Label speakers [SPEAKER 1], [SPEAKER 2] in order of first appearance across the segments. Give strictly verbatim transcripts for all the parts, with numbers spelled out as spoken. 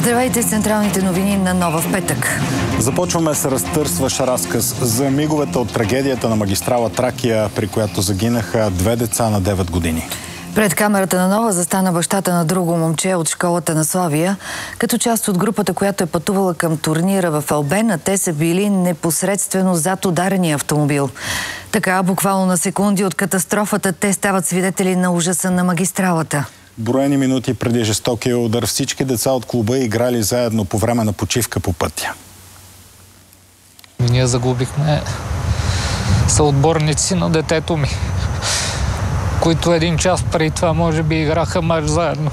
[SPEAKER 1] Здравейте с централните новини на Нова в петък.
[SPEAKER 2] Започваме с разтърсващ разказ за миговете от трагедията на магистрала Тракия, при която загинаха две деца на девет години.
[SPEAKER 1] Пред камерата на Нова застана бащата на друго момче от школата на Славия. Като част от групата, която е пътувала към турнира в Албена, те са били непосредствено зад ударения автомобил. Така, буквално на секунди от катастрофата, те стават свидетели на ужаса на магистралата.
[SPEAKER 2] Броени минути преди жестокия удар, всички деца от клуба играли заедно по време на почивка по пътя.
[SPEAKER 3] Ние загубихме съотборници на детето ми, които един час преди това може би играха мач заедно.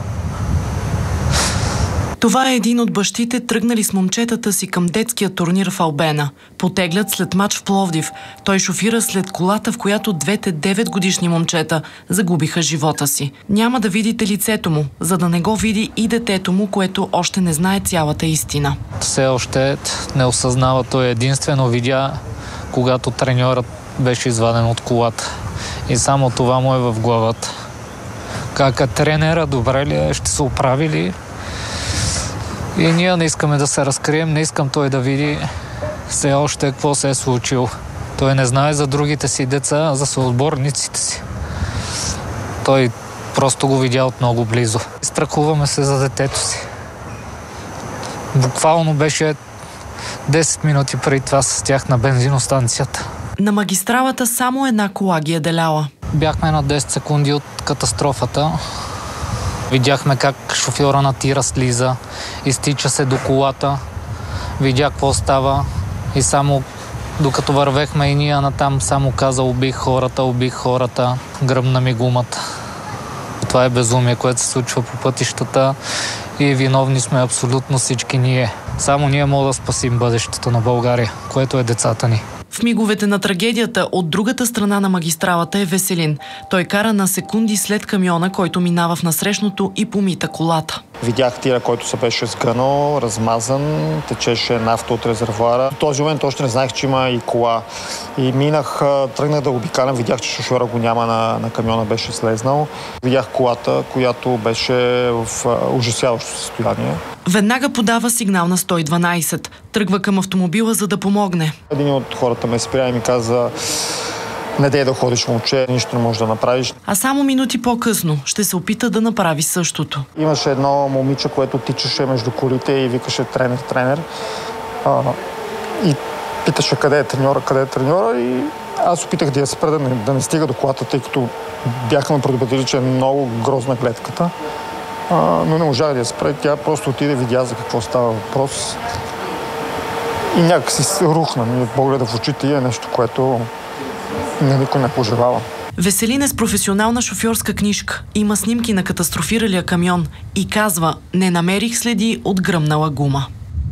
[SPEAKER 4] Това е един от бащите, тръгнали с момчетата си към детския турнир в Албена. Потеглят след мач в Пловдив. Той шофира след колата, в която двете деветгодишни момчета загубиха живота си. Няма да видите лицето му, за да не го види и детето му, което още не знае цялата истина.
[SPEAKER 3] Все още не осъзнава, той единствено видя, когато треньорът беше изваден от колата. И само това му е в главата. Как е тренера, добре ли е, ще се оправи ли? И ние не искаме да се разкрием, не искам той да види все още какво се е случило. Той не знае за другите си деца, за съотборниците си. Той просто го видя от много близо. Страхуваме се за детето си. Буквално беше десет минути преди това с тях на бензиностанцията.
[SPEAKER 4] На магистралата само една кола ги е деляла.
[SPEAKER 3] Бяхме на десет секунди от катастрофата. Видяхме как шофьора на тира слиза, изтича се до колата, видя какво става и само докато вървехме и ние натам, само каза: убих хората, убих хората, гръмна ми гумата. Това е безумие, което се случва по пътищата и виновни сме абсолютно всички ние. Само ние можем да спасим бъдещето на България, което е децата ни.
[SPEAKER 4] В миговете на трагедията от другата страна на магистралата е Веселин. Той кара на секунди след камиона, който минава в насрещното и помита колата.
[SPEAKER 5] Видях тира, който се беше сгънал, размазан, течеше нафта от резервоара. В този момент още не знаех, че има и кола. И минах, тръгнах да го обикалям, видях, че шофьора го няма на, на камиона, беше слезнал. Видях колата, която беше в ужасяващо състояние.
[SPEAKER 4] Веднага подава сигнал на сто и дванадесет. Тръгва към автомобила, за да помогне.
[SPEAKER 5] Един от хората ме спря и ми каза: не дей да ходиш, момче, нищо не можеш да направиш.
[SPEAKER 4] А само минути по-късно ще се опита да направи същото.
[SPEAKER 5] Имаше едно момиче, което тичаше между колите и викаше: тренер, тренер. А, и питаше къде е треньора, къде е треньора, и аз опитах да я спра, да не, да не стига до колата, тъй като бяха ме предупредили, че е много грозна гледката. А, но не можах да я спра. Тя просто отиде, видя за какво става въпрос и някакси се рухна. Ми погледа в очите и е нещо, което не никой не пожелава.
[SPEAKER 4] Веселин е с професионална шофьорска книжка. Има снимки на катастрофиралия камион и казва: не намерих следи от гръмнала гума.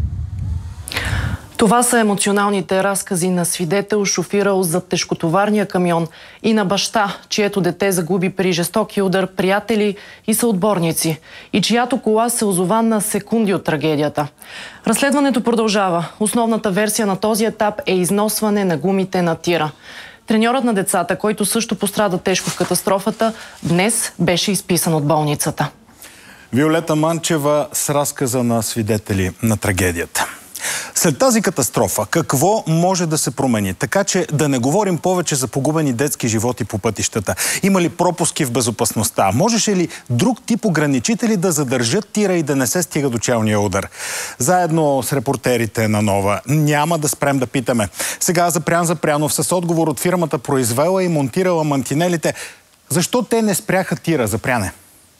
[SPEAKER 4] Това са емоционалните разкази на свидетел, шофирал зад тежкотоварния камион, и на баща, чието дете загуби при жестоки удар приятели и съотборници, и чиято кола се озова на секунди от трагедията. Разследването продължава. Основната версия на този етап е износване на гумите на тира. Треньорът на децата, който също пострада тежко в катастрофата, днес беше изписан от болницата.
[SPEAKER 2] Виолета Манчева с разказа на свидетели на трагедията. След тази катастрофа, какво може да се промени? Така че да не говорим повече за погубени детски животи по пътищата. Има ли пропуски в безопасността? Можеше ли друг тип ограничители да задържат тира и да не се стига до челния удар? Заедно с репортерите на Нова няма да спрем да питаме. Сега Запрян Запрянов с отговор от фирмата, произвела и монтирала мантинелите. Защо те не спряха тира, Запряне?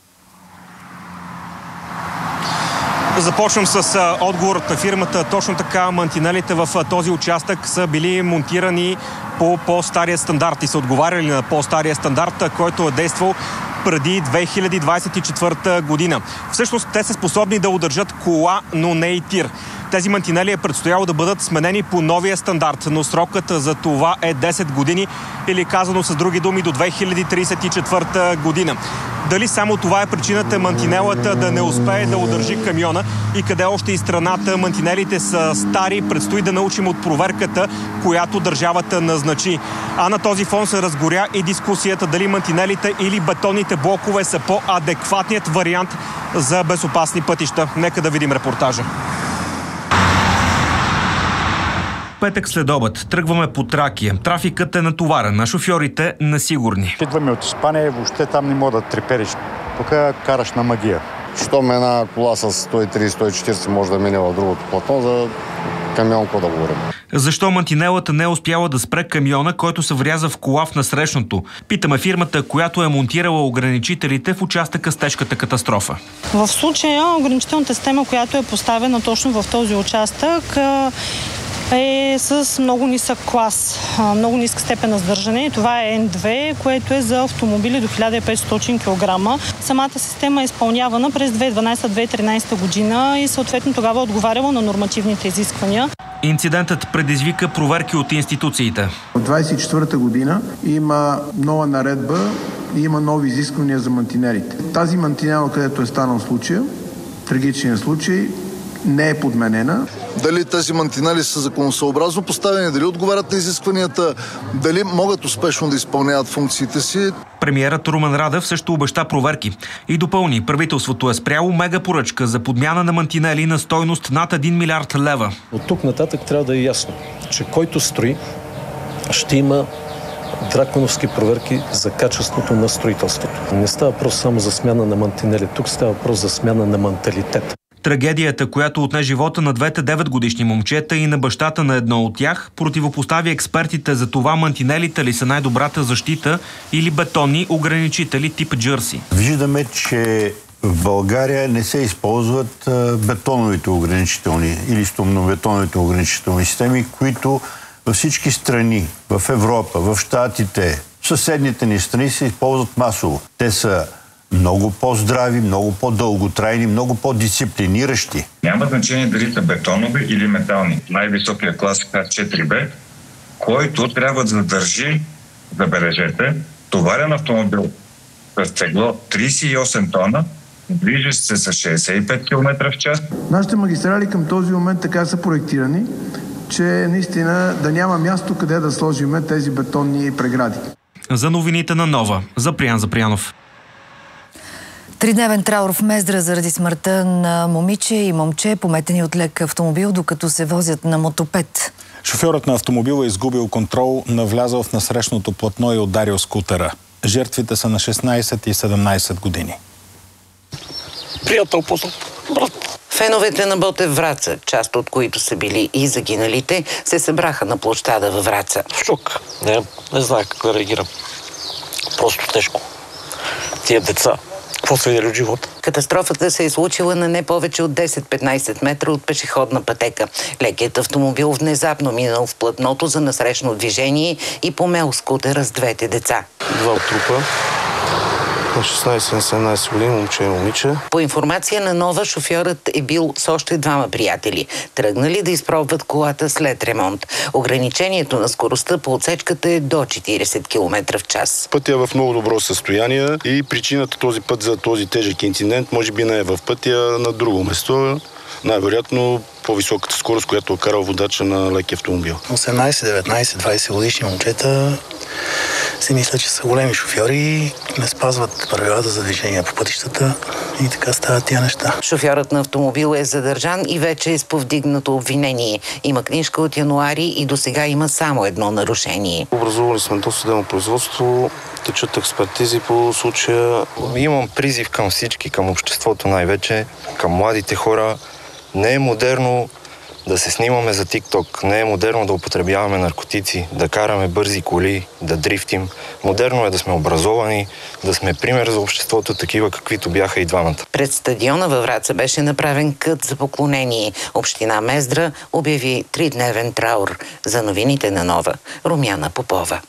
[SPEAKER 6] Започвам с отговорът на фирмата. Точно така, мантинелите в този участък са били монтирани по по-стария стандарт и са отговаряли на по-стария стандарт, който е действал преди две хиляди двадесет и четвърта година. Всъщност те са способни да удържат кола, но не и тир. Тези мантинели е предстояло да бъдат сменени по новия стандарт, но срокът за това е десет години, или казано с други думи до две хиляди тридесет и четвърта година. Дали само това е причината мантинелата да не успее да удържи камиона и къде още и страната мантинелите са стари, предстои да научим от проверката, която държавата назначи. А на този фон се разгоря и дискусията дали мантинелите или бетонните блокове са по-адекватният вариант за безопасни пътища. Нека да видим репортажа.
[SPEAKER 7] Петък след обед. Тръгваме по Тракия. Трафикът е натоварен, а шофьорите несигурни.
[SPEAKER 8] Идваме от Испания и въобще там не мога да трепериш. Тук караш на магия.
[SPEAKER 9] Щом една кола с сто и тридесет - сто и четиридесет може да мине в другото платно, за камион какво да говорим.
[SPEAKER 7] Защо мантинелата не е успяла да спре камиона, който се вряза в кола в насрещното? Питаме фирмата, която е монтирала ограничителите в участъка с тежката катастрофа.
[SPEAKER 10] В случая ограничителната система, която е поставена точно в този участък, е с много нисък клас, много ниска степен на сдържане. Това е Н две, което е за автомобили до хиляда и петстотин килограма. Самата система е изпълнявана през две хиляди и дванадесета - две хиляди и тринадесета година и съответно тогава отговаряла на нормативните изисквания.
[SPEAKER 7] Инцидентът предизвика проверки от институциите.
[SPEAKER 11] От двадесет и четвърта година има нова наредба и има нови изисквания за мантинелите. Тази мантинела, където е станал случая, трагичният случай, не е подменена.
[SPEAKER 12] Дали тези мантинели са законосъобразно поставени, дали отговарят на изискванията, дали могат успешно да изпълняват функциите си.
[SPEAKER 7] Премиерът Румен Радев също обеща проверки и допълни, правителството е спряло мега поръчка за подмяна на мантинели на стойност над един милиард лева.
[SPEAKER 13] От тук нататък трябва да е ясно, че който строи, ще има драконовски проверки за качеството на строителството. Не става въпрос само за смяна на мантинели, тук става въпрос за смяна на менталитет.
[SPEAKER 7] Трагедията, която отне живота на двете деветгодишни момчета и на бащата на едно от тях, противопостави експертите за това мантинелите ли са най-добрата защита или бетонни ограничители тип джърси.
[SPEAKER 14] Виждаме, че в България не се използват бетоновите ограничителни или стомнобетоновите ограничителни системи, които във всички страни, в Европа, в Щатите, в съседните ни страни се използват масово. Те са много по-здрави, много по-дълготрайни, много по-дисциплиниращи.
[SPEAKER 15] Няма значение дали са бетонови или метални. Най-високия клас Х четири Б, който трябва да задържи, забележете, товарен автомобил с тегло тридесет и осем тона, движещ се с шейсет и пет километра в час.
[SPEAKER 11] Нашите магистрали към този момент така са проектирани, че наистина да няма място къде да сложим тези бетонни прегради.
[SPEAKER 7] За новините на Нова, Запрян Запрянов.
[SPEAKER 1] Тридневен траур в Мездра заради смъртта на момиче и момче, пометени от лек автомобил, докато се возят на мотопед.
[SPEAKER 2] Шофьорът на автомобила е изгубил контрол, навлязал в насрещното платно и ударил скутера. Жертвите са на шестнадесет и седемнадесет години.
[SPEAKER 16] Приятел, познат, брат. Феновете на Ботев Враца, част от които са били и загиналите, се събраха на площада във Враца. Шок. Не, не знае как да реагирам. Просто тежко. Тия деца. Какво са видели от живота? Катастрофата се е случила на не повече от десет до петнадесет метра от пешеходна пътека. Лекият автомобил внезапно минал в платното за насрещно движение и помел скутера с двете деца.
[SPEAKER 17] Два трупа. На шестнадесет на седемнадесет години, момче и момиче.
[SPEAKER 16] По информация на Нова, шофьорът е бил с още двама приятели. Тръгнали да изпробват колата след ремонт. Ограничението на скоростта по отсечката е до четиридесет километра в час.
[SPEAKER 17] Пътя е в много добро състояние и причината този път за този тежък инцидент може би не е в пътя, на друго место. Най-вероятно по-високата скорост, която е карал водача на леки автомобил.
[SPEAKER 18] осемнадесет, деветнадесет, двадесет годишни момчета си мисля, че са големи шофьори и не спазват правилата за движение по пътищата и така стават тия неща.
[SPEAKER 16] Шофьорът на автомобил е задържан и вече е с повдигнато обвинение. Има книжка от януари и до сега има само едно нарушение.
[SPEAKER 17] Образували сме досъдебно производство, течат експертизи по случая.
[SPEAKER 19] Имам призив към всички, към обществото най-вече, към младите хора. Не е модерно да се снимаме за TikTok, не е модерно да употребяваме наркотици, да караме бързи коли, да дрифтим. Модерно е да сме образовани, да сме пример за обществото, такива каквито бяха и двамата.
[SPEAKER 16] Пред стадиона във Враца беше направен кът за поклонение. Община Мездра обяви тридневен траур. За новините на Нова, Румяна Попова.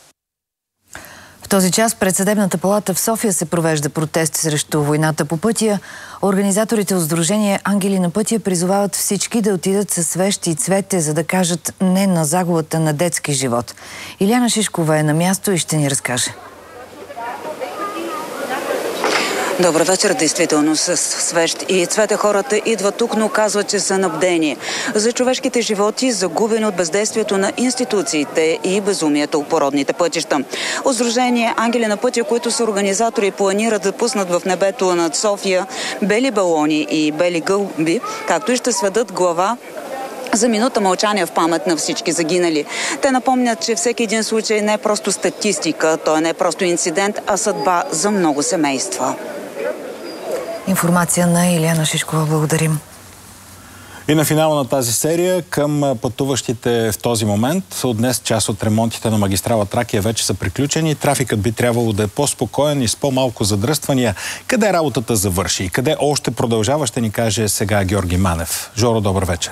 [SPEAKER 1] В този час пред Съдебната палата в София се провежда протест срещу войната по пътя. Организаторите от Сдружение Ангели на пътя призовават всички да отидат със свещи и цвете, за да кажат не на загубата на детски живот. Иляна Шишкова е на място и ще ни разкаже.
[SPEAKER 20] Добър вечер. Действително с свещ и цвете хората идват тук, но казват, че са набдени за човешките животи, загубени от бездействието на институциите и безумието по родните пътища. От Сдружение Ангели на пътя, които са организатори, планират да пуснат в небето над София бели балони и бели гълби, както и ще сведат глава за минута мълчание в памет на всички загинали. Те напомнят, че всеки един случай не е просто статистика, той не е просто инцидент, а съдба за много семейства.
[SPEAKER 1] Информация на Илияна Шишкова. Благодарим.
[SPEAKER 2] И на финала на тази серия към пътуващите в този момент. От днес част от ремонтите на магистрала Тракия вече са приключени. Трафикът би трябвало да е по-спокоен и с по-малко задръствания. Къде работата завърши и къде още продължава, ще ни каже сега Георги Манев. Жоро, добър вечер.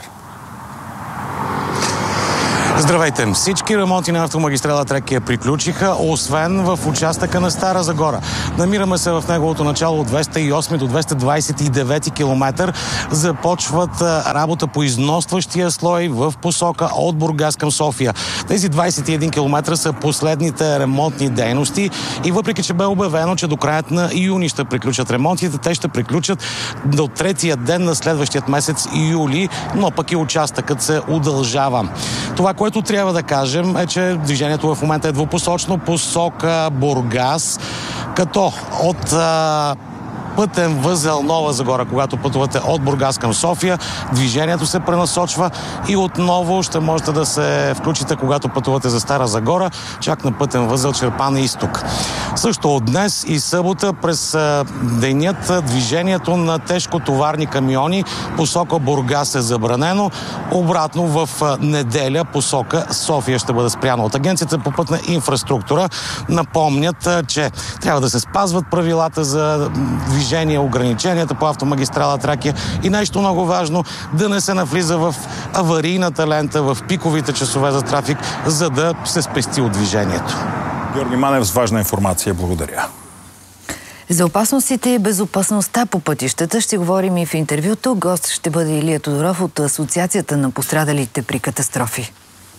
[SPEAKER 21] Здравейте! Всички ремонти на автомагистрала Тракия приключиха, освен в участъка на Стара Загора. Намираме се в неговото начало от двеста и осми до двеста двадесет и девети километър. Започват работа по изностващия слой в посока от Бургас към София. Тези двадесет и един километра са последните ремонтни дейности и въпреки, че бе обявено, че до краят на юни ще приключат ремонтите, те ще приключат до третия ден на следващият месец юли, но пък и участъкът се удължава. Това, което трябва да кажем, е, че движението в момента е двупосочно посока Бургас, като от а, пътен възел Нова Загора, когато пътувате от Бургас към София, движението се пренасочва и отново ще можете да се включите, когато пътувате за Стара Загора, чак на пътен възел Черпан изток. Също от днес и събота през а, денят движението на тежкотоварни камиони посока Бургас е забранено. Обратно в а, неделя посока София ще бъде спряно. От Агенцията по пътна инфраструктура напомнят, а, че трябва да се спазват правилата за движение, ограниченията по автомагистрала Тракия и нещо много важно, да не се навлиза в аварийната лента в пиковите часове за трафик, за да се спести от движението.
[SPEAKER 2] Георги Манев с важна информация. Благодаря.
[SPEAKER 1] За опасностите и безопасността по пътищата ще говорим и в интервюто. Гост ще бъде Илия Тодоров от Асоциацията на пострадалите при катастрофи.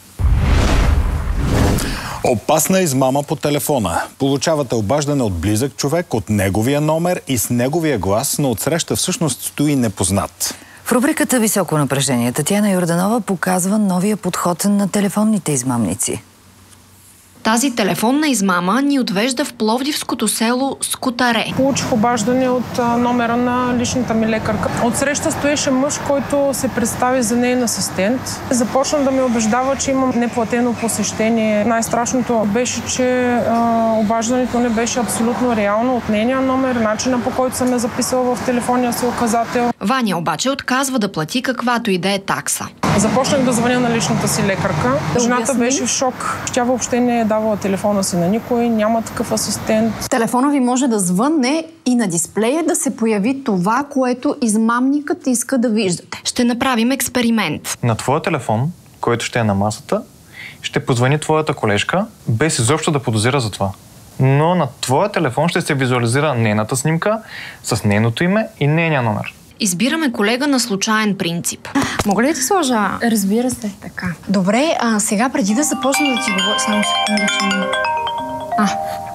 [SPEAKER 2] Опасна измама по телефона. Получавате обаждане от близък човек, от неговия номер и с неговия глас, но отсреща всъщност стои непознат.
[SPEAKER 1] В рубриката Високо напрежение Татяна Йорданова показва новия подход на телефонните измамници.
[SPEAKER 22] Тази телефонна измама ни отвежда в пловдивското село Скутаре.
[SPEAKER 23] Получих обаждане от а, номера на личната ми лекарка. Отсреща стоеше мъж, който се представи за неин асистент. Започна да ме убеждава, че имам неплатено посещение. Най-страшното беше, че а, обаждането не беше абсолютно реално от нейния номер, начина по който съм я записала в телефонния си указател.
[SPEAKER 22] Ваня обаче отказва да плати каквато и да е такса.
[SPEAKER 23] Започнах да звъня на личната си лекарка. Жената беше в шок. Тя въобще не е давала телефона си на никой, няма такъв асистент.
[SPEAKER 24] Телефона ви може да звънне и на дисплея да се появи това, което измамникът иска да виждате.
[SPEAKER 22] Ще направим експеримент.
[SPEAKER 25] На твоя телефон, който ще е на масата, ще позвъни твоята колежка, без изобщо да подозира за това. Но на твоя телефон ще се визуализира нейната снимка с нейното име и нейния номер.
[SPEAKER 22] Избираме колега на случайен принцип.
[SPEAKER 24] Мога ли да ти сложа? Разбира се. Така. Добре, а сега преди да започна да ти говоря... Само секунда, че... А.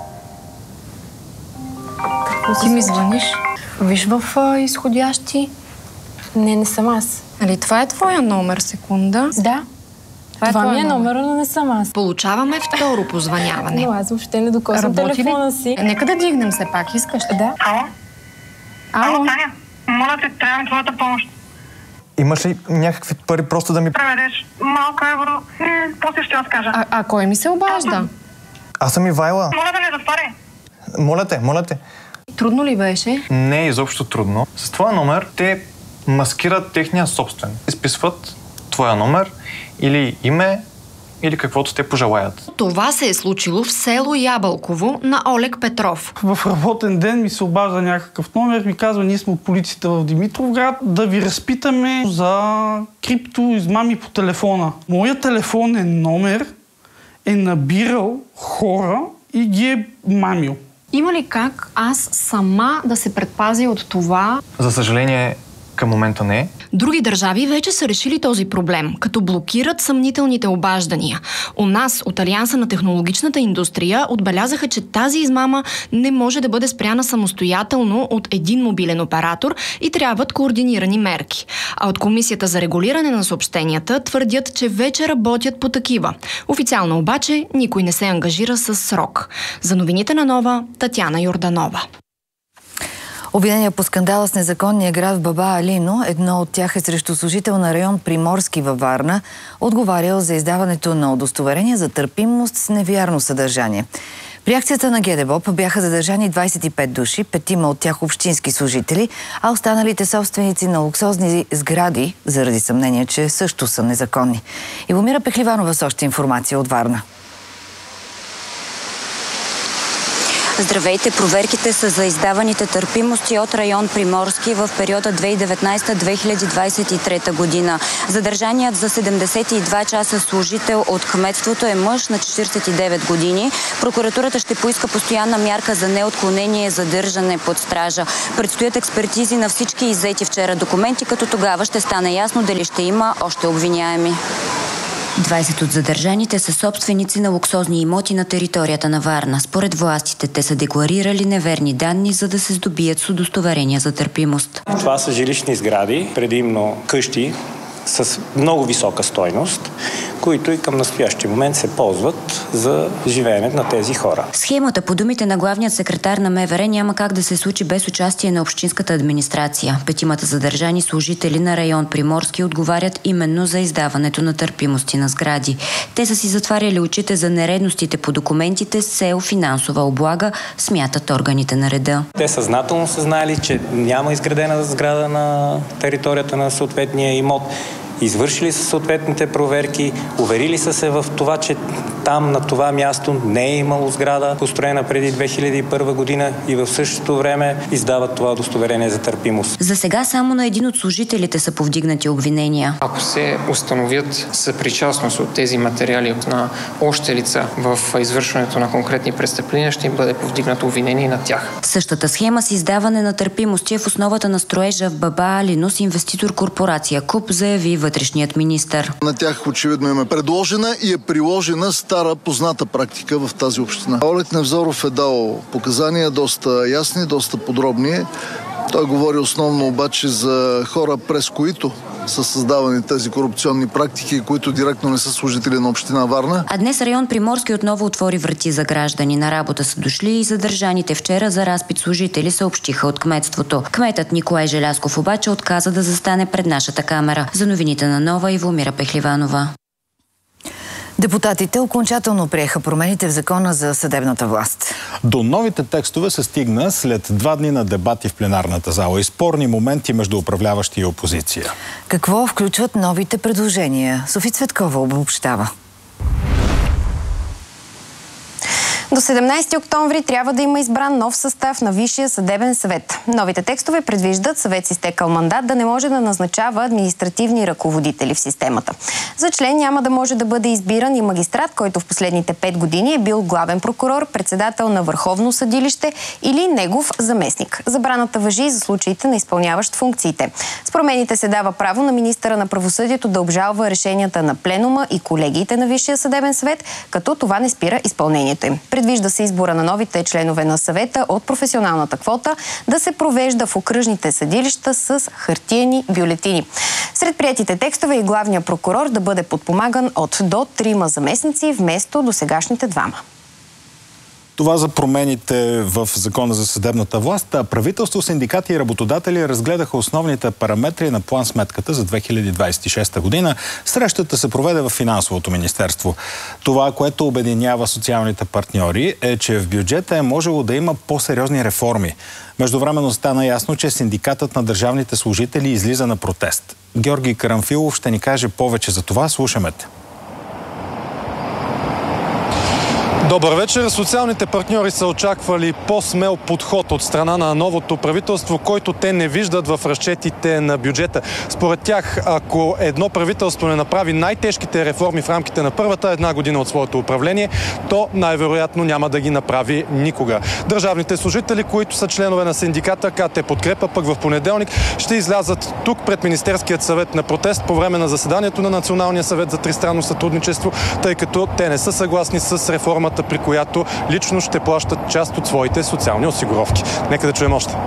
[SPEAKER 24] Какво ти ми звъниш? Виж в а, изходящи. Не, не съм аз. Али това е твоя номер, секунда? Да. Това, това ми е номер, но не съм аз.
[SPEAKER 22] Получаваме второ позвъняване.
[SPEAKER 24] Но аз въобще не докосвам телефона си. Нека да дигнем се пак, искаш ли? Да.
[SPEAKER 26] Ало?
[SPEAKER 24] Ало?
[SPEAKER 26] Ало, Таня, моля те, трябвам твоята помощ.
[SPEAKER 25] Имаш ли някакви пари просто да ми...
[SPEAKER 26] Преведеш малко евро, после ще разкажа.
[SPEAKER 24] А, а кой ми се обажда?
[SPEAKER 25] Аз съм Ивайла.
[SPEAKER 26] Моля да не затваря.
[SPEAKER 25] Моля те, моля те.
[SPEAKER 24] Трудно ли беше?
[SPEAKER 25] Не е изобщо трудно. С твоя номер те маскират техния собствен. Изписват твоя номер или име, или каквото те пожелаят.
[SPEAKER 22] Това се е случило в село Ябълково на Олег Петров.
[SPEAKER 27] В работен ден ми се обажда някакъв номер, ми казва, ние сме от полицията в Димитровград, да ви разпитаме за крипто измами по телефона. Моят телефонен номер е набирал хора и ги е мамил.
[SPEAKER 24] Има ли как аз сама да се предпазя от това?
[SPEAKER 25] За съжаление, Към момента не е.
[SPEAKER 22] Други държави вече са решили този проблем, като блокират съмнителните обаждания. У нас от Алианса на технологичната индустрия отбелязаха, че тази измама не може да бъде спряна самостоятелно от един мобилен оператор и трябват координирани мерки. А от Комисията за регулиране на съобщенията твърдят, че вече работят по такива. Официално обаче никой не се ангажира с срок. За новините на Нова, Татяна Йорданова.
[SPEAKER 1] Обвинения по скандала с незаконния град в Баба Алино, едно от тях е срещу служител на район Приморски във Варна, отговарял за издаването на удостоверение за търпимост с невярно съдържание. При акцията на ГДБОП бяха задържани двадесет и пет души, петима от тях общински служители, а останалите собственици на луксозни сгради, заради съмнение, че също са незаконни. Ивомира Пехливанова с още информация от Варна.
[SPEAKER 3] Здравейте! Проверките са за издаваните търпимости от район Приморски в периода две хиляди и деветнадесета - две хиляди двадесет и трета година. Задържаният за седемдесет и два часа служител от кметството е мъж на четиридесет и девет години. Прокуратурата ще поиска постоянна мярка за неотклонение, задържане под стража. Предстоят експертизи на всички иззети вчера документи, като тогава ще стане ясно дали ще има още обвиняеми. двадесет от задържаните са собственици на луксозни имоти на територията на Варна. Според властите те са декларирали неверни данни, за да се здобият с удостоверения за търпимост.
[SPEAKER 4] Това са жилищни сгради, предимно къщи с много висока стойност, които и към настоящия момент се ползват за живеене на тези хора.
[SPEAKER 3] Схемата, по думите на главният секретар на МВР, няма как да се случи без участие на общинската администрация. Петимата задържани служители на район Приморски отговарят именно за издаването на търпимости на сгради. Те са си затваряли очите за нередностите по документите с цел финансова облага, смятат органите на реда.
[SPEAKER 4] Те съзнателно са знали, че няма изградена сграда на територията на съответния имот. Извършили са съответните проверки, уверили са се в това, че там на това място не е имало сграда, построена преди две хиляди и първа година, и в същото време издават това удостоверение за търпимост.
[SPEAKER 3] За сега само на един от служителите са повдигнати обвинения.
[SPEAKER 5] Ако се установят съпричастност от тези материали на още лица в извършването на конкретни престъпления, ще им бъде повдигнато обвинение на тях.
[SPEAKER 3] Същата схема с издаване на търпимости е в основата на строежа в Баба Алино с инвеститор корпорация КУП, заяви вътрешният министър.
[SPEAKER 12] На тях очевидно им е предложена и е приложена стара позната практика в тази община. Олег Невзоров е дал показания доста ясни, доста подробни. Той говори основно обаче за хора, през които са създавани тези корупционни практики, които директно не са служители на община Варна.
[SPEAKER 3] А днес район Приморски отново отвори врати за граждани. На работа са дошли и задържаните вчера за разпит служители, съобщиха от кметството. Кметът Николай Желязков обаче отказа да застане пред нашата камера. За новините на Нова, Ивомира Пехливанова.
[SPEAKER 1] Депутатите окончателно приеха промените в закона за съдебната власт.
[SPEAKER 2] До новите текстове се стигна след два дни на дебати в пленарната зала и спорни моменти между управляващи и опозиция.
[SPEAKER 1] Какво включват новите предложения? Софи Цветкова обобщава.
[SPEAKER 6] До седемнадесети октомври трябва да има избран нов състав на Висшия съдебен съвет. Новите текстове предвиждат съвет с изтекал мандат да не може да назначава административни ръководители в системата. За член няма да може да бъде избиран и магистрат, който в последните пет години е бил главен прокурор, председател на Върховно съдилище или негов заместник. Забраната важи за случаите на изпълняващ функциите. С промените се дава право на министъра на правосъдието да обжалва решенията на пленума и колегиите на Висшия съдебен съвет, като това не спира изпълнението им. Предвижда се избора на новите членове на съвета от професионалната квота да се провежда в окръжните съдилища с хартиени бюлетини. Сред приетите текстове и главния прокурор да бъде подпомаган от до трима заместници вместо досегашните двама.
[SPEAKER 2] Това за промените в закона за съдебната власт. Правителство, синдикати и работодатели разгледаха основните параметри на план-сметката за две хиляди двадесет и шеста година. Срещата се проведе в Финансовото министерство. Това, което обединява социалните партньори, е, че в бюджета е можело да има по-сериозни реформи. Междувременно стана ясно, че синдикатът на държавните служители излиза на протест. Георги Карамфилов ще ни каже повече за това. Слушаме те.
[SPEAKER 8] Добър вечер. Социалните партньори са очаквали по-смел подход от страна на новото правителство, който те не виждат в разчетите на бюджета. Според тях, ако едно правителство не направи най-тежките реформи в рамките на първата една година от своето управление, то най-вероятно няма да ги направи никога. Държавните служители, които са членове на синдиката КТ Подкрепа, пък в понеделник ще излязат тук пред Министерският съвет на протест по време на заседанието на Националния съвет за тристранно сътрудничество, тъй като те не са съгласни с реформата, при която лично ще плащат част от своите социални осигуровки. Нека да чуем още.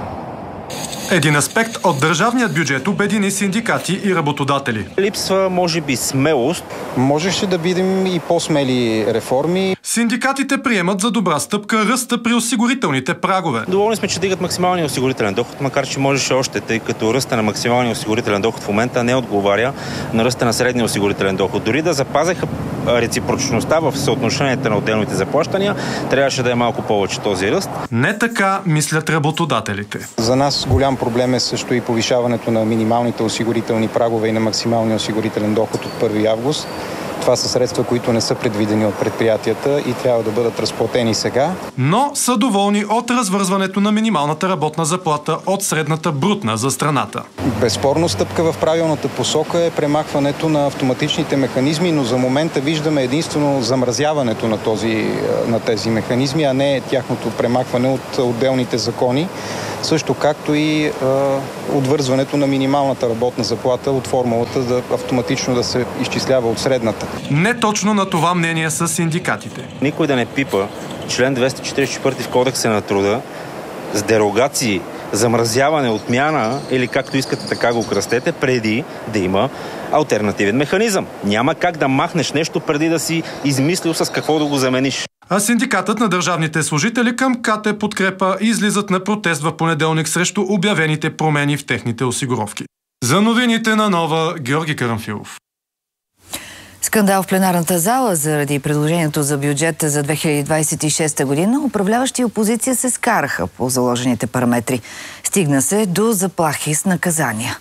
[SPEAKER 8] Един аспект от държавният бюджет обедини синдикати и работодатели.
[SPEAKER 9] Липсва, може би, смелост. Можеше да видим и по-смели реформи.
[SPEAKER 8] Синдикатите приемат за добра стъпка ръста при осигурителните прагове.
[SPEAKER 9] Доволни сме, че дигат максималния осигурителен доход, макар че можеше още, тъй като ръста на максималния осигурителен доход в момента не отговаря на ръста на средния осигурителен доход. Дори да запазеха реципрочността в съотношенията на отделните заплащания, трябваше да е малко повече този ръст.
[SPEAKER 8] Не така мислят работодателите.
[SPEAKER 9] За нас голям проблем е също и повишаването на минималните осигурителни прагове и на максималния осигурителен доход от първи август. Това са средства, които не са предвидени от предприятията и трябва да бъдат разплатени сега.
[SPEAKER 8] Но са доволни от развързването на минималната работна заплата от средната брутна за страната.
[SPEAKER 9] Безспорно стъпка в правилната посока е премахването на автоматичните механизми, но за момента виждаме единствено замразяването на, този, на тези механизми, а не тяхното премахване от отделните закони. Също както и е, отвързването на минималната работна заплата от формулата да автоматично да се изчислява от средната.
[SPEAKER 8] Не точно на това мнение са синдикатите.
[SPEAKER 9] Никой да не пипа член двеста четиридесет и четвърти в Кодекса на труда с дерогации, замразяване, отмяна или както искате така го кръстете, преди да има алтернативен механизъм. Няма как да махнеш нещо преди да си измислил с какво да го замениш.
[SPEAKER 8] А синдикатът на държавните служители към КТ Подкрепа излизат на протест в понеделник срещу обявените промени в техните осигуровки. За новините на Нова, Георги Карамфилов.
[SPEAKER 1] Скандал в пленарната зала заради предложението за бюджета за две хиляди двадесет и шеста година. Управляващи и опозиция се скараха по заложените параметри. Стигна се до заплахи с наказания.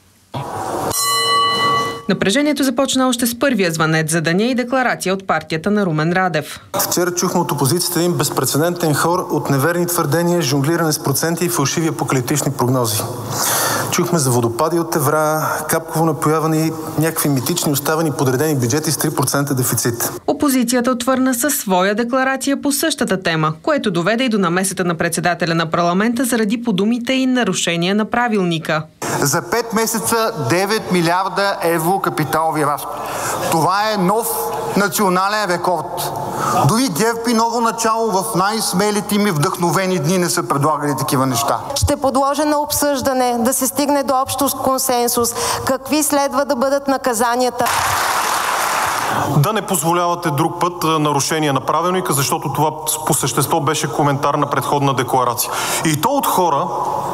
[SPEAKER 10] Напрежението започна още с първия звънец за деня и декларация от партията на Румен Радев.
[SPEAKER 11] Вчера чухме от опозицията им безпрецедентен хор от неверни твърдения, жонглиране с проценти и фалшиви апокалиптични прогнози. Чухме за водопади от евра, капково напояване и някакви митични оставени подредени бюджети с три процента дефицит.
[SPEAKER 10] Опозицията отвърна със своя декларация по същата тема, което доведе и до намесата на председателя на парламента заради по думите и нарушения на правилника.
[SPEAKER 13] За пет месеца девет милиарда евро капиталови разходи. Това е нов национален рекорд. Дори ГЕРБ и ново начало в най-смелите ми вдъхновени дни не са предлагали такива неща.
[SPEAKER 14] Ще подложа на обсъждане да се стигне до общ консенсус какви следва да бъдат наказанията.
[SPEAKER 11] Да не позволявате друг път нарушение на правилника, защото това по същество беше коментар на предходна декларация. И то от хора,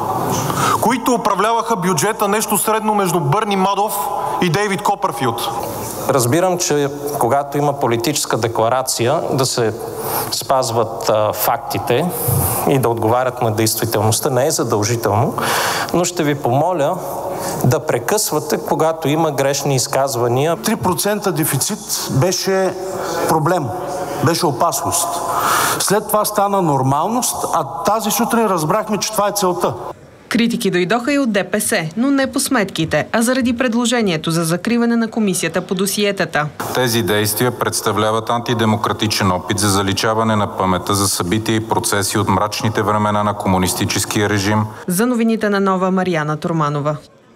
[SPEAKER 11] които управляваха бюджета нещо средно между Бърни Мадов и Дейвид Копърфилд.
[SPEAKER 15] Разбирам, че когато има политическа декларация, да се спазват а, фактите и да отговарят на действителността не е задължително, но ще ви помоля да прекъсвате, когато има грешни изказвания.
[SPEAKER 11] три процента дефицит беше проблем, беше опасност. След това стана нормалност, а тази сутрин разбрахме, че това е целта.
[SPEAKER 10] Критики дойдоха и от ДПС, но не по сметките, а заради предложението за закриване на комисията по досиетата.
[SPEAKER 28] Тези действия представляват антидемократичен опит за заличаване на паметта за събития и процеси от мрачните времена на комунистическия режим.
[SPEAKER 10] За новините на Нова, Мариана Турманова.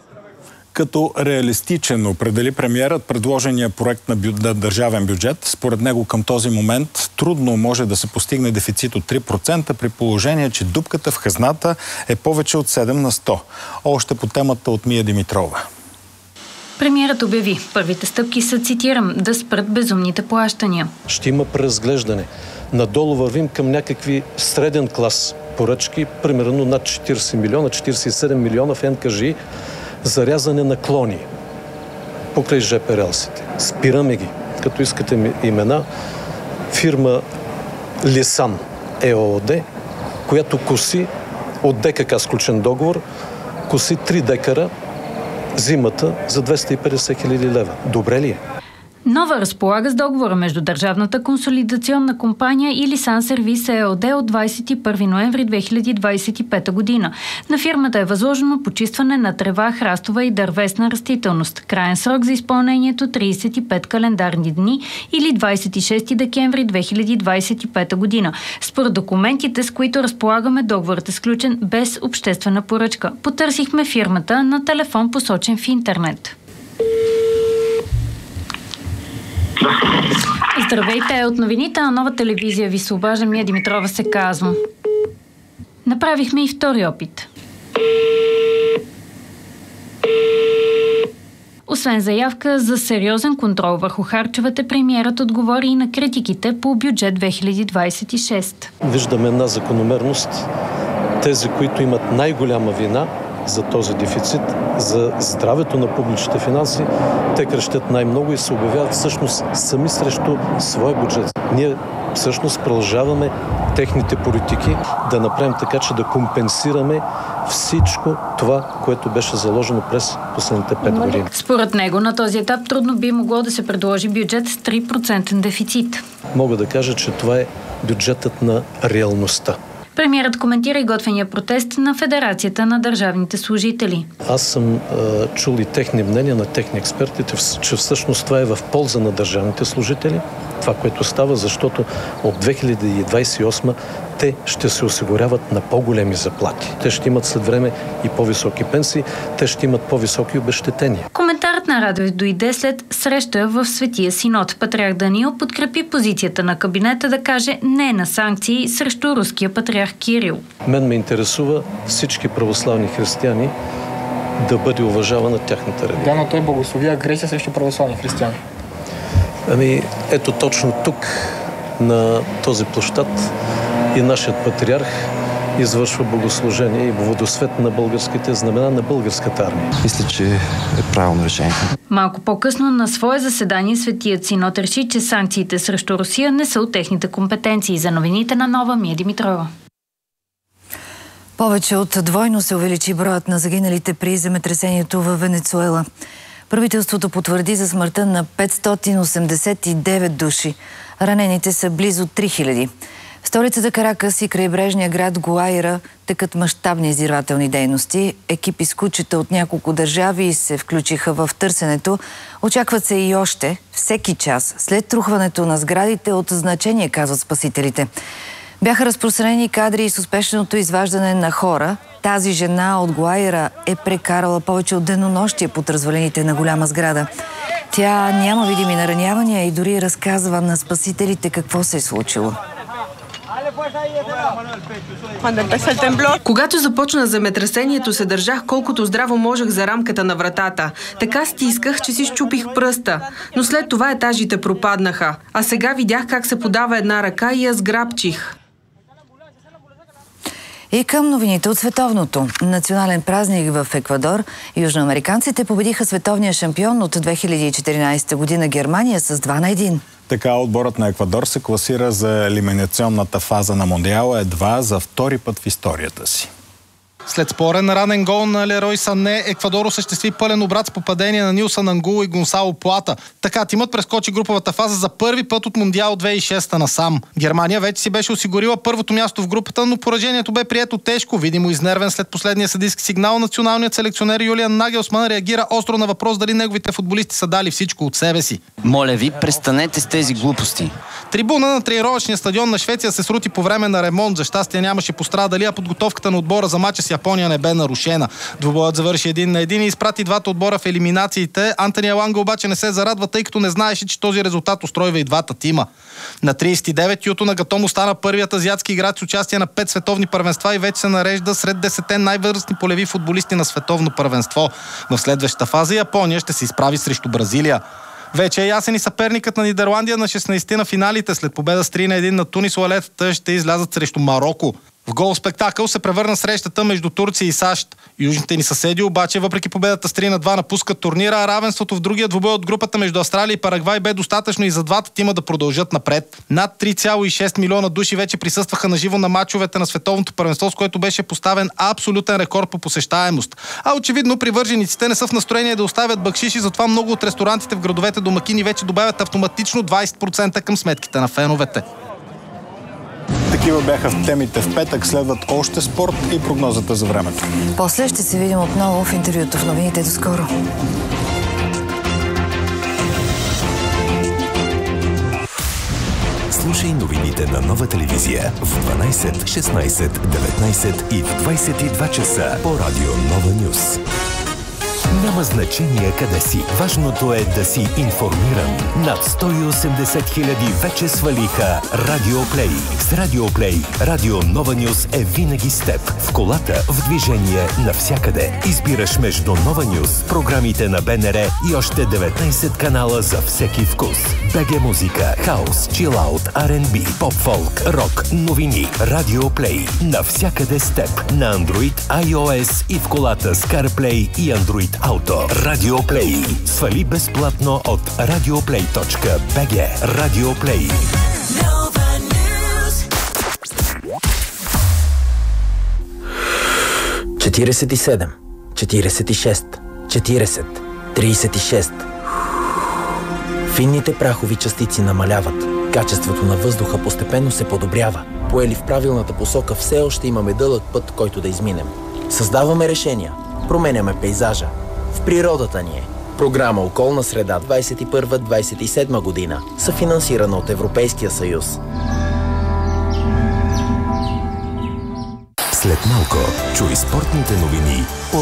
[SPEAKER 2] Като реалистичен определи премиерът предложения проект на, бю... на държавен бюджет. Според него към този момент трудно може да се постигне дефицит от три процента при положение, че дупката в хазната е повече от седем на сто. Още по темата от Мия Димитрова.
[SPEAKER 29] Премиерът обяви. Първите стъпки са, цитирам, да спрат безумните плащания.
[SPEAKER 30] Ще има преразглеждане. Надолу вървим към някакви среден клас поръчки, примерно над четиридесет милиона, четиридесет и седем милиона в Ен Ка Жи за рязане на клони покрай жепе релсите. Спираме ги, като искате имена. Фирма Лисан Е О О Д, която коси от Де Ка Ка сключен договор, коси три декара зимата за двеста и петдесет хиляди лева. Добре ли е?
[SPEAKER 29] Нова разполага с договора между Държавната консолидационна компания и Лисан Сервис ЕОД от двадесет и първи ноември две хиляди двадесет и пета година. На фирмата е възложено почистване на трева, храстова и дървесна растителност. Краен срок за изпълнението тридесет и пет календарни дни или двадесет и шести декември две хиляди двадесет и пета година. Според документите, с които разполагаме, договорът е сключен без обществена поръчка. Потърсихме фирмата на телефон, посочен в интернет. Здравейте, от новините на Нова телевизия ви се обаждам, Мия Димитрова се казвам. Направихме и втори опит. Освен заявка за сериозен контрол върху харчовете, премиерът отговори и на критиките по бюджет две хиляди двадесет и шеста.
[SPEAKER 30] Виждаме една закономерност. Тези, които имат най-голяма вина за този дефицит, за здравето на публичните финанси, те крещят най-много и се обявяват всъщност сами срещу своя бюджет. Ние всъщност продължаваме техните политики да направим така, че да компенсираме всичко това, което беше заложено през последните пет години.
[SPEAKER 29] Според него на този етап трудно би могло да се предложи бюджет с три процента дефицит.
[SPEAKER 30] Мога да кажа, че това е бюджетът на реалността.
[SPEAKER 29] Премиерът коментира и готвения протест на Федерацията на държавните служители.
[SPEAKER 30] Аз съм а, чул и техни мнения на техни експертите, че всъщност това е в полза на държавните служители. Това, което става, защото от две хиляди двадесет и осма те ще се осигуряват на по-големи заплати. Те ще имат след време и по-високи пенсии, те ще имат по-високи обезщетения.
[SPEAKER 29] Коментарът на радио дойде след среща в Светия Синод. Патриарх Даниил подкрепи позицията на кабинета да каже не на санкции срещу руския патриарх Кирил.
[SPEAKER 30] Мен ме интересува всички православни християни да бъде уважавана тяхната религия.
[SPEAKER 7] Да, но той благослови агресия срещу православни християни.
[SPEAKER 30] Ами, ето точно тук, на този площад, и нашият патриарх извършва богослужение и водосвет на българските знамена на българската армия.
[SPEAKER 16] Мисля, че е правилно решение.
[SPEAKER 29] Малко по-късно на свое заседание Светият Синод реши, че санкциите срещу Русия не са от техните компетенции. За новините на Нова, Мия Димитрова.
[SPEAKER 1] Повече от двойно се увеличи броят на загиналите при земетресението във Венецуела. Правителството потвърди за смъртта на петстотин осемдесет и девет души. Ранените са близо три хиляди. В столицата Каракас и крайбрежния град Гуайра текат мащабни издирвателни дейности. Екипи с кучета от няколко държави се включиха в търсенето. Очакват се и още, всеки час, след трухването на сградите от значение, казват спасителите. Бяха разпространени кадри с успешното изваждане на хора. Тази жена от Гуайра е прекарала повече от денонощие под развалините на голяма сграда. Тя няма видими наранявания и дори разказва на спасителите какво се е случило.
[SPEAKER 10] Когато започна земетресението, се държах колкото здраво можех за рамката на вратата. Така стисках, че си счупих пръста. Но след това етажите пропаднаха. А сега видях как се подава една ръка и я сграбчих.
[SPEAKER 1] И към новините от световното. Национален празник в Еквадор. Южноамериканците победиха световния шампион от две хиляди и четиринадесета година Германия с два на един.
[SPEAKER 2] Така отборът на Еквадор се класира за елиминационната фаза на Мондиала едва за втори път в историята си.
[SPEAKER 17] След спорен ранен гол на Лерой Сане, Еквадор осъществи пълен обрат с попадение на Нилсън Ангул и Гонсало Плата. Така тимът прескочи груповата фаза за първи път от Мондиал две хиляди и шеста насам. Германия вече си беше осигурила първото място в групата, но поражението бе прието тежко. Видимо изнервен след последния съдийски сигнал, националният селекционер Юлиан Нагелсман реагира остро на въпрос дали неговите футболисти са дали всичко от себе си.
[SPEAKER 18] Моля ви, престанете с тези глупости.
[SPEAKER 17] Трибуна на тренировъчния стадион на Швеция се срути по време на ремонт. За щастие нямаше пострадали, а подготовката на отбора за мача с Япония не бе нарушена. Двубоят завърши един на един и изпрати двата отбора в елиминациите. Антони Еланга обаче не се зарадва, тъй като не знаеше, че този резултат устройва и двата тима. На тридесет и девет Юто Нагатомо стана първият азиатски играч с участие на пет световни първенства и вече се нарежда сред десетте най-възрастни полеви футболисти на световно първенство. В следващата фаза Япония ще се изправи срещу Бразилия. Вече е ясен и съперникът на Нидерландия на шестнадесетте на финалите. След победа с три на един на Тунис, лалетата ще излязат срещу Мароко. В гол спектакъл се превърна срещата между Турция и САЩ. Южните ни съседи обаче, въпреки победата с три на два, напускат турнира, а равенството в другия двубой от групата между Австралия и Парагвай бе достатъчно и за двата тима да продължат напред. Над три цяло и шест милиона души вече присъстваха на живо на мачовете на световното първенство, с което беше поставен абсолютен рекорд по посещаемост. А очевидно привържениците не са в настроение да оставят бакшиши, затова много от ресторантите в градовете домакини вече добавят автоматично двайсет процента към сметките на феновете.
[SPEAKER 2] Такива бяха в темите в петък. Следват още спорт и прогнозата за времето.
[SPEAKER 1] После ще се видим отново в интервюто в новините. До скоро!
[SPEAKER 4] Слушай новините на Нова телевизия в дванайсет, шестнайсет, деветнайсет и в двайсет и два часа по радио Нова Нюс. Няма значение къде си. Важното е да си информиран. Над сто и осемдесет хиляди вече свалиха Радиоплей. С Радиоплей Радио Нова Нюс е винаги с теб. В колата, в движение, навсякъде. Избираш между Нова Нюс, програмите на БНР и още деветнайсет канала за всеки вкус. БГ музика, хаус, чилаут, Ар енд Би, поп-фолк, рок, новини. Радиоплей. Навсякъде с теб. На Android, iOS и в колата с CarPlay и Android Auto. Радиоплей. Свали безплатно от радиоплей точка би джи. Радиоплей.
[SPEAKER 19] четирийсет и седем, четирийсет и шест, четирийсет, трийсет и шест. Финните прахови частици намаляват. Качеството на въздуха постепенно се подобрява. Поели в правилната посока, все още имаме дълъг път, който да изминем. Създаваме решения. Променяме пейзажа. В природата ни е. Програма Околна среда двайсет и първа - двайсет и седма година, съфинансирана от Европейския съюз.
[SPEAKER 4] След малко чуй спортните новини